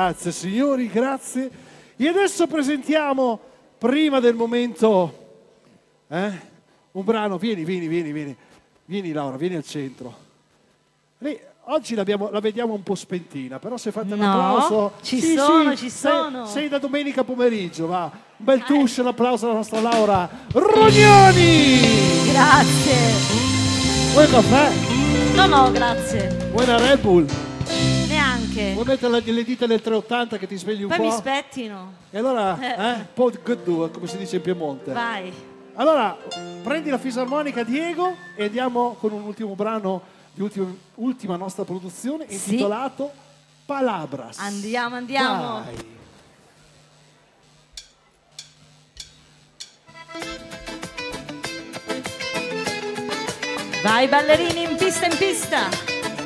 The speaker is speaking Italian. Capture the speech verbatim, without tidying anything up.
Grazie signori, grazie. E adesso presentiamo, prima del momento, eh, un brano. Vieni, vieni, vieni, vieni. Vieni Laura, vieni al centro. Lei, oggi l'abbiamo, la vediamo un po' spentina, però se fate un No, applauso... ci sì, sono, sì, ci sei, sono. sei da domenica pomeriggio, va. Un bel tush, un applauso alla nostra Laura Rognoni! Grazie. Vuoi un caffè? No, no, grazie. Vuoi una Red Bull? Neanche. Vuoi mettere le, le dita nel treottanta che ti svegli un Poi po'? mi spettino. E allora, eh, un po' di good do, come si dice in Piemonte. Vai. Allora, prendi la fisarmonica Diego e andiamo con un ultimo brano di ultima, ultima nostra produzione intitolato sì. Palabras. Andiamo, andiamo. Vai. Vai ballerini, in pista, in pista.